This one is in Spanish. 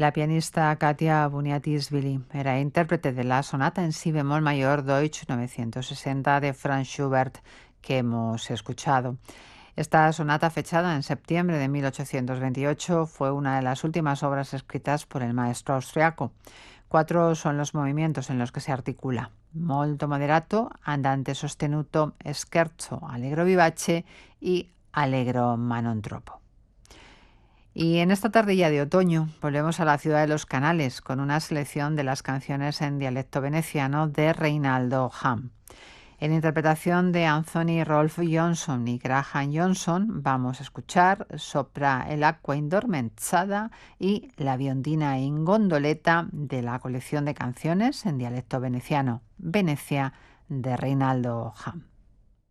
La pianista Katia Buniatisvili era intérprete de la sonata en si bemol mayor Deutsch 960 de Franz Schubert que hemos escuchado. Esta sonata, fechada en septiembre de 1828, fue una de las últimas obras escritas por el maestro austriaco. 4 son los movimientos en los que se articula: molto moderato, andante sostenuto, scherzo allegro vivace y allegro ma non troppo. Y en esta tardilla de otoño volvemos a la ciudad de los canales con una selección de las canciones en dialecto veneciano de Reinaldo Hahn. En interpretación de Anthony Rolf Johnson y Graham Johnson vamos a escuchar Sopra el acqua indormentada y La biondina in gondoleta de la colección de canciones en dialecto veneciano, Venecia, de Reinaldo Hahn.